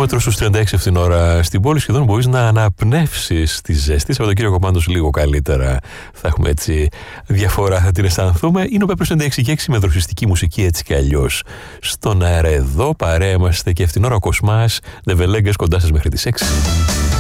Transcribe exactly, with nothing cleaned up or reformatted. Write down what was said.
θερμόμετρο στους τριάντα έξι αυτήν την ώρα στην πόλη. Σχεδόν μπορείς να αναπνεύσεις τη ζέστη. Σαββατοκύριακο πάντως λίγο καλύτερα. Θα έχουμε έτσι διαφορά, θα την αισθανθούμε. Είναι ο Πέπρος ενενήντα έξι και έξι με δροσιστική μουσική έτσι κι αλλιώς. Στον αέρα εδώ παρέα είμαστε και αυτήν την ώρα ο Κοσμάς Δεβελέγκας κοντά σας μέχρι τις έξι.